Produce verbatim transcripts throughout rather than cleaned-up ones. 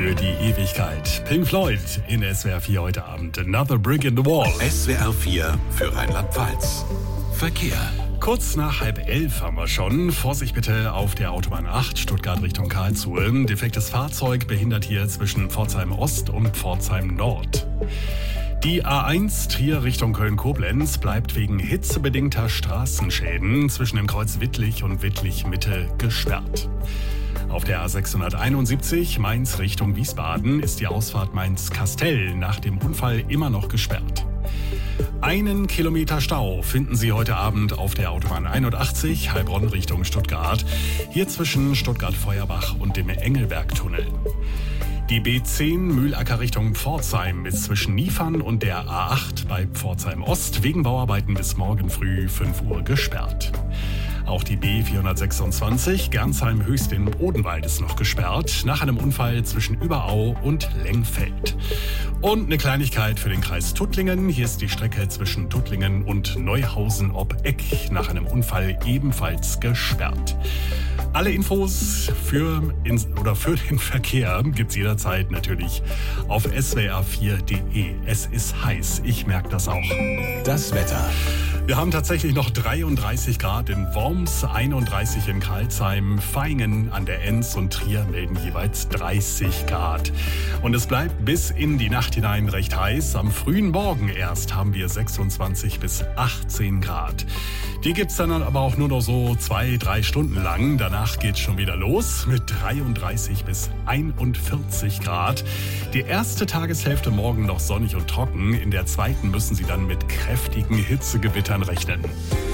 für die Ewigkeit. Pink Floyd in S W R vier heute Abend. Another Brick in the Wall. S W R vier für Rheinland-Pfalz. Verkehr. Kurz nach halb elf haben wir schon. Vorsicht bitte auf der Autobahn acht, Stuttgart Richtung Karlsruhe. Defektes Fahrzeug behindert hier zwischen Pforzheim Ost und Pforzheim Nord. Die A eins Trier Richtung Köln-Koblenz bleibt wegen hitzebedingter Straßenschäden zwischen dem Kreuz Wittlich und Wittlich-Mitte gesperrt. Auf der A sechshunderteinundsiebzig Mainz Richtung Wiesbaden ist die Ausfahrt Mainz-Kastell nach dem Unfall immer noch gesperrt. Einen Kilometer Stau finden Sie heute Abend auf der Autobahn einundachtzig Heilbronn Richtung Stuttgart, hier zwischen Stuttgart-Feuerbach und dem Engelberg-Tunnel. Die B zehn Mühlacker Richtung Pforzheim ist zwischen Niefern und der A acht bei Pforzheim Ost wegen Bauarbeiten bis morgen früh fünf Uhr gesperrt. Auch die B vierhundertsechsundzwanzig Gernsheim-Höchst in Odenwald ist noch gesperrt, nach einem Unfall zwischen Überau und Lengfeld. Und eine Kleinigkeit für den Kreis Tuttlingen. Hier ist die Strecke zwischen Tuttlingen und Neuhausen ob Eck nach einem Unfall ebenfalls gesperrt. Alle Infos für, in, oder für den Verkehr gibt's jederzeit natürlich auf S W R vier punkt de. Es ist heiß, ich merke das auch. Das Wetter. Wir haben tatsächlich noch dreiunddreißig Grad in Worms, einunddreißig in Karlsheim, Vaihingen an der Enns und Trier melden jeweils dreißig Grad. Und es bleibt bis in die Nacht hinein recht heiß. Am frühen Morgen erst haben wir sechsundzwanzig bis achtzehn Grad. Die gibt's dann aber auch nur noch so zwei, drei Stunden lang. Danach geht's schon wieder los mit dreiunddreißig bis einundvierzig Grad. Die erste Tageshälfte morgen noch sonnig und trocken. In der zweiten müssen Sie dann mit kräftigen Hitzegewittern rechnen.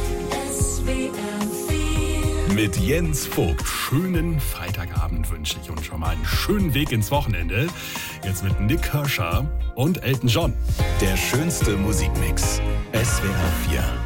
Mit Jens Vogt. Schönen Freitagabend wünsche ich und schon mal einen schönen Weg ins Wochenende. Jetzt mit Nick Kershaw und Elton John. Der schönste Musikmix. S W R vier.